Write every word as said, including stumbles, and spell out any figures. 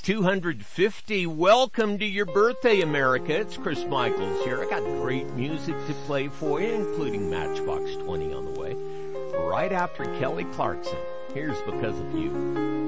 two hundred fifty. Welcome to your birthday, America. It's Chris Michaels here. I got great music to play for you, including Matchbox twenty on the way. Right after Kelly Clarkson. Here's Because of You.